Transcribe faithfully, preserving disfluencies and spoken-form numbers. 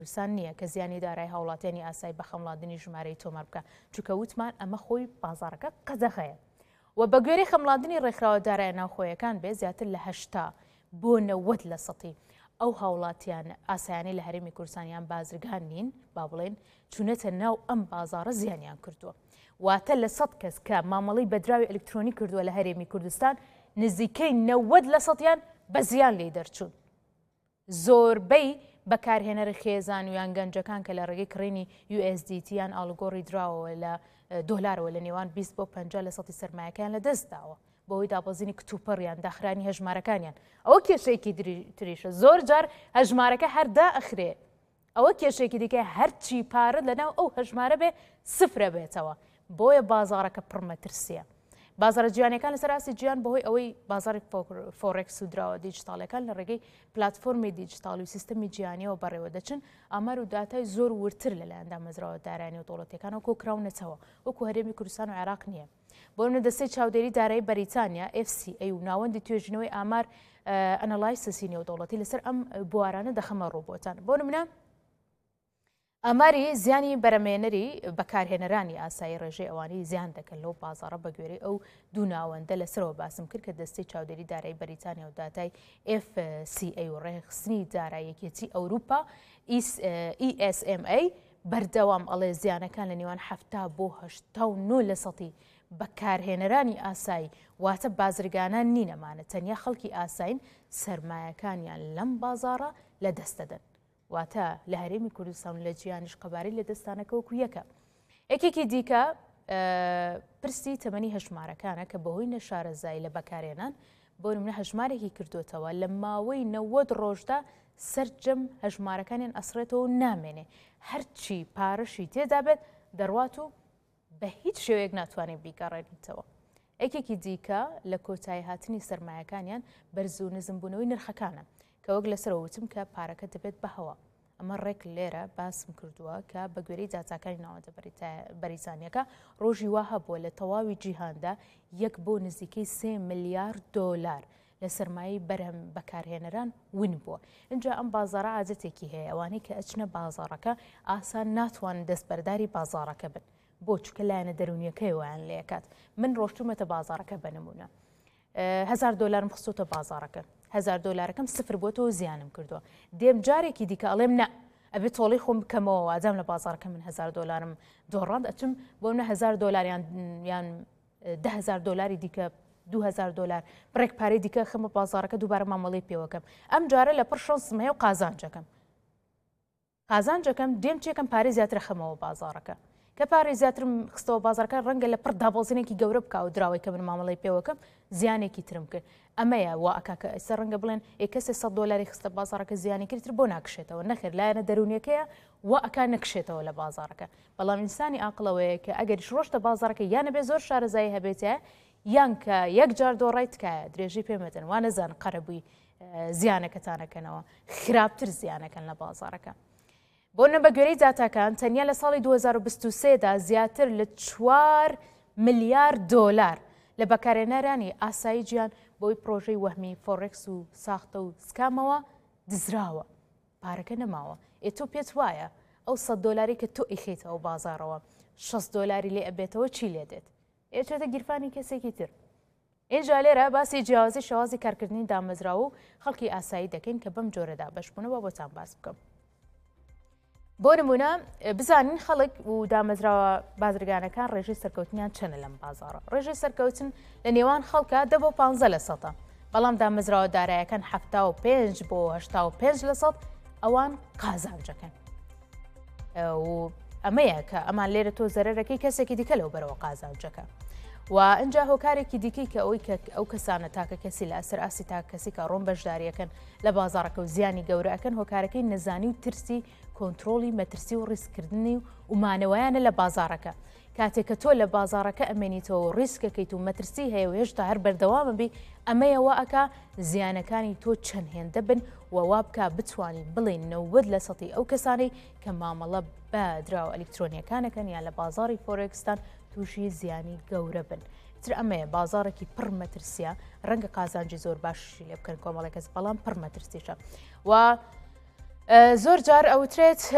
سان نییە کە زیانی دارای هاوڵاتیانی ئاسایی بە خەمڵاندنی ژمارەی تۆمار بکە چونکە وتمان ئەمە خۆی بازارەکە قەزەخەیە و بە گوێرەی خەمڵاندنی ڕێکخراوە دارایە ناوخۆیەکان بێ زیاتر لە هەشتا بۆ نەوەد لە سەدی ئەو هاوڵاتیان ئاسایانی لە هەرێمی کوردستانیان بازرگان نین با بڵێن چونەتە ناو ئەم بازارە زیانیان کردووە واتە لە سەد کەس کە مامەڵەی بەدراوی ئەلکترۆنی کردووە لە هەرێمی کوردستان نزیکەی نەوەد لە سەدیان بە زیان لێ دەرچوون زۆربەی بەکارهێنەرە خێزان و یان گەنجەکان کە لە ڕێگەی کڕینی یو ئێس دی تی یان ئاڵگۆڕی دراوە لە دۆلارەوە لە نێوان بیست بۆ پەنجا لە سەدی سەرمایەکان لە دەست داوە بۆەوەی دابەزینی کتوپەڕیان داخرانی هەژمارەکانیان ئەوە کێشەیەکی تریشە زۆر جار هەژمارەکە هەردا ئەخرێ ئەوە کێشەیەکی دیکە هەرچی پارە لەناو ئەو هەژمارە بێ سفرە بێتەوە بۆیە بازارەکە پڕمەترسیە بازارە جیهانیەکان لەسەر ئاستی گیان بەهۆی ئەوەی بازاری فۆڕێکس و دراوە دیجیتاڵەکان لە ڕێگەی پلاتفۆرمی دیجیتاڵ و سیستەمی جیهانیەوە بەڕێوە دەچن ئامار و داتای زۆر ورتر لەلایەن دامەزراوە دارایی و دەوڵەتیەکانەوە کۆکراونەتەوە وەکو هەرێمی کوردستان و عێراق نییە بۆ منە دەستەی چاودێری دارایی بەریتانیا ئێف سی ئەی و ناوەندی توێژینەوەی ئامار ئەنەلایسیسی نێودەوڵەتی لەسەر ئەم بوارانە دەخەمە ڕۆبۆتان بۆ نمونە ئەماری زیانی بەرەمێنەری بەکارهێنەرانی ئاسایی ڕێژەی ئەوانەی زیان دەکەن لەو بازارە بە گوێرەی ئەو دوو ناوەندە لەسەرەوە باسم کرد کە دەستەی چاودێری دارایی بەریتانیا و داتای ئێف سی ئەی و ڕێخستنی داراییەکێتی ئەوروپا ئی ئێس ئێم ئەی بەردەوام ئەڵێ زیانەکان لە نێوان هەفتا بۆ هەشتا و نۆ لە سەدی بەکارهێنەرانی ئاسایی واتە بازرگانان نینەمانە تەنیا خەڵکی ئاساین سەرمایەکانیان لەم بازارە لە دەستەدەن واتە لە هەرێمی کوردستان لە جیانیش قەبارەی لە دەستانەکەوەکو یەکە یەکێکی دیکە پرسی تەمەنی هەژمارەکانە کە بەهۆی نەشارەزایی لە بەکارهێنان بۆ نمونە هەژمارێکی کردوتەوە لە ماوەی نەوەد ڕۆژدا سەرجەم هەژمارەکانیان ئەسرێتەوە نامێنێ هەرچی پارەشی تێدا بێت دەڕوات و بە هیچ شێوەیەک ناتوانێت بیگەڕێنیتەوە یەکێکی دیکە لە کۆتایی هاتنی سەرمایەکانیان بەرز و نزمبوونەوەی نرخەکانە کە وەک لەسەرەوتم کە پارەکە دەبێت بەهەوە ئەمە ڕێک لێرە باسم کردووە کە بە گوێرەی داتاکانی ناوەندە بەریتانیەکە ڕۆژی وا هەبووە لە تەواوی جیهاندا یەک بۆ نزیکەی سێ ملیارد دۆلار لە سەرمایی بەرهەم بەکارهێنەران ون بووە اینجا ئەم بازارە عادەتێکی هەیە ئەوانەی کە ئەچنە بازارەکە ئاسان ناتوانن دەستبەرداری بازارەکە بن بۆ چکە لایەنە دەرونیەکەیوەیان لێکات من ڕۆشتومەتە بازارەکە بنمونە هەزار دۆلارم خستوتە بازارەکە هەزار دۆلارەکەم سفر بۆتەوە زیانم کردووە دێم جارێکی دیکە ئەڵێم نە ئەبێ تۆڵی خۆم بکەمەوە وادام لە بازارەکە من هەزار دۆلارم دۆڕاند ئەچم بۆ منە هەزار دۆلاریان یان ده هەزار دۆلاری دیکە دو هەزار دۆلار بڕێک پارەی دیکە خەمە بازارەکە دووبارە مامەڵەی پێوەکەم ئەم جارە لە پڕ شەنسم هەیە و قازانجەکەم قازانجەکەم دێم چێکم پارەی زیاتر خەمەوە بازارەکە کە پارەی زیاترم خستەوە بازارەکە ڕەنگە لە پڕ دابەزینێکی گەورە بکە و دراوەی کە من مامەڵەی پێوەکەم زیانێکی ترم کرد ئەمەیە وا ئەکا کە ئێستا ڕەنگە بڵێن ئێ کەسێ سەد دۆلاری خستە بازارەکە زیانی کردتر بۆ ناکشێتەوە نەخێر لایەنە دەرونیەکەیە وا ئەکا نەکشێتەوە لە بازارەکە بەڵام ئینسانی عاقڵەوەیە کە ئەگەریش ڕۆشتە بازارەکە یانە بێ زۆر شارەزایی هەبێتە یان کە یەک جار دۆڕای تکایە درێژی پێمەدەن وا نەزان قەرەبووی زیانەکەتانەکەنەوە خراپتر زیانەکەن لە بازارەکە بۆ نە بە گوێرەی داتاکان تەنیا لە ساڵی دوو هەزار و بیست و سێدا زیاتر لە چوار ملیارد دۆلار لە بەکارهێنەرانی ئاسایی گیان بۆی پرۆژەی وەهمی فۆڕێکس و ساختە و سکامەوە دزراوە پارەکە نەماوە ئێ تۆ پێت وایە ئەو سەد دۆلاری کە تۆ ئیخیتەوە بازارەوە شەست دۆلاری لێ ئەبێتەوە چی لێ دێت ئێچێتە گیرفانی کەسێکی تر اینجا لێرە باسی جیاوازی شەوازی کارکردنی دامەزراوە و خەڵکی ئاسایی دەکەین کە بەم جۆرەدا بەشبوونەوە بۆتان باس بکەم بۆ نمونە بزانین خەڵک و دامەزراوە بازرگانەکان ڕێژەی سەرکەوتنیان چەنە لەم بازارە ڕێژەی سەرکەوتن لە نێوان خەڵکە دە بۆ پانزە لە سەدە بەڵام دامەزراوە دارایەکان هەفتا و پێنج بۆ هەشتا و پێنج لە سەد ئەوان قازانجەکەن و ئەمەیە کە ئەمان لێرە تۆ زەرەرەکەی کەسێکی دیکە لەو بەرەوە قازانجەکە و اینجا هۆکارێکی دیکەی کە ئەوەی کە ئەو کەسانە تاکە کەسی لە ئەسەر ئاسی تا کەسی کە ڕۆم بەشداریەکەن لە بازارەکە و زیانی گەورەکەن هۆکارەکەی نەزانی و ترسی کۆنتترۆلی مەترسی و ڕیسکردنی و مانەوەیانە لە بازارەکە کاتێک کە تۆ لە بازارەکە ئەمێنیتەوە ڕیسکەکەیت و مەترسی هەیە و هێشتا هەر بەردەوامە بی ئەمەیەوە ئەکا زیانەکانی تۆ چەند هێندە بن و وا بکە بتوانین بڵێن نەوەد لە سەدی ئەو کەسانی کە مامەڵە بە دراوە ئەلکترۆنیەکانەکەن یان لە بازاری فۆرێکستان تووشی زیانی گەورە بن تر ئەمەیە بازارێکی پڕ مەترسیە ڕەنگە قازانجی زۆر باشی لێ بکەن کۆمەڵی کەس بەڵام پڕ مەترسیشە و زۆر جار ئەوترێت